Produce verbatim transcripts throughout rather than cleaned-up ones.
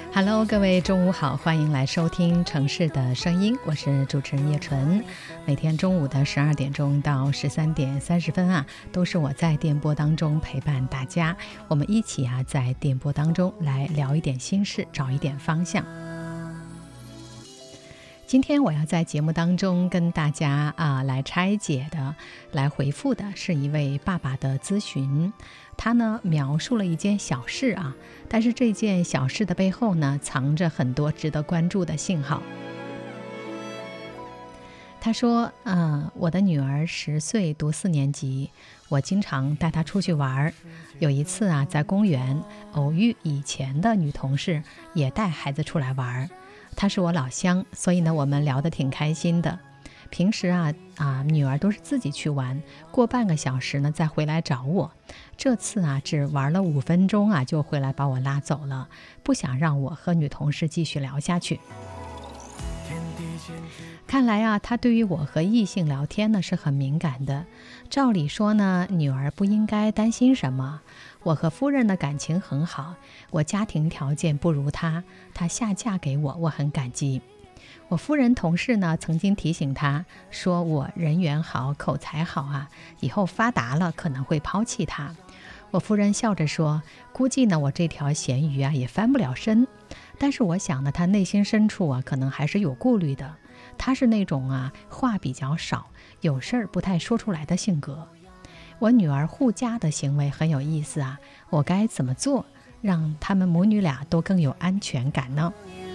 Hello， 各位中午好，欢迎来收听城市的声音，我是主持人叶纯。每天中午的十二点钟到十三点三十分啊，都是我在电波当中陪伴大家，我们一起啊在电波当中来聊一点心事，找一点方向。今天我要在节目当中跟大家啊来拆解的、来回复的是一位爸爸的咨询。他呢描述了一件小事啊，但是这件小事的背后呢，藏着很多值得关注的信号。他说：“嗯、呃，我的女儿十岁，读四年级，我经常带她出去玩。有一次啊，在公园偶遇以前的女同事，也带孩子出来玩。她是我老乡，所以呢，我们聊得挺开心的。平时啊啊，女儿都是自己去玩，过半个小时呢再回来找我。这次啊，只玩了五分钟啊，就回来把我拉走了，不想让我和女同事继续聊下去。看来啊，她对于我和异性聊天呢是很敏感的。照理说呢，女儿不应该担心什么。我和夫人的感情很好，我家庭条件不如她，她下嫁给我，我很感激。我夫人同事呢曾经提醒她说，我人缘好，口才好啊，以后发达了可能会抛弃她。我夫人笑着说，估计呢我这条咸鱼啊也翻不了身。但是我想呢，她内心深处啊可能还是有顾虑的。她是那种啊话比较少，有事儿不太说出来的性格。我女儿护家的行为很有意思啊，我该怎么做让他们母女俩都更有安全感呢？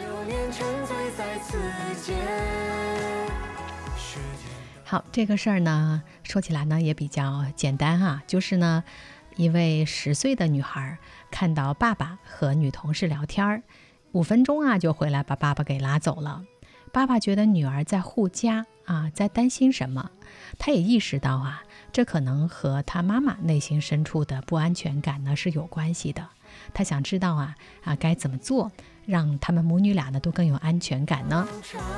好，这个事儿呢说起来呢也比较简单啊，就是呢一位十岁的女孩看到爸爸和女同事聊天，五分钟啊就回来把爸爸给拉走了。爸爸觉得女儿在护家啊，在担心什么，他也意识到啊，这可能和他妈妈内心深处的不安全感呢是有关系的。他想知道啊啊该怎么做，让他们母女俩呢都更有安全感呢？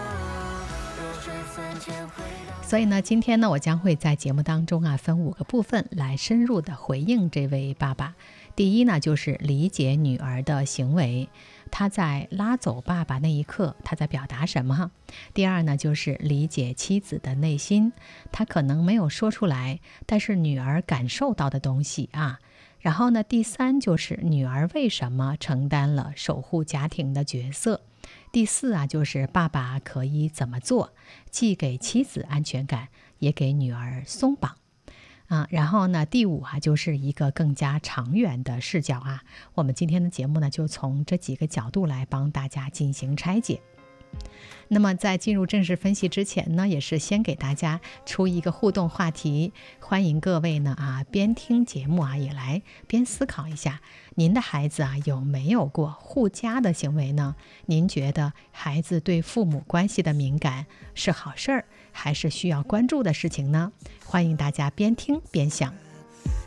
所以呢，今天呢，我将会在节目当中啊，分五个部分来深入的回应这位爸爸。第一呢，就是理解女儿的行为，她在拉走爸爸那一刻，她在表达什么？第二呢，就是理解妻子的内心，她可能没有说出来，但是女儿感受到的东西啊。然后呢，第三就是女儿为什么承担了守护家庭的角色。第四啊，就是爸爸可以怎么做，既给妻子安全感，也给女儿松绑啊。然后呢，第五啊，就是一个更加长远的视角啊。我们今天的节目呢，就从这几个角度来帮大家进行拆解。那么在进入正式分析之前呢，也是先给大家出一个互动话题，欢迎各位呢啊边听节目啊也来边思考一下，您的孩子啊有没有过护家的行为呢？您觉得孩子对父母关系的敏感是好事儿，还是需要关注的事情呢？欢迎大家边听边想。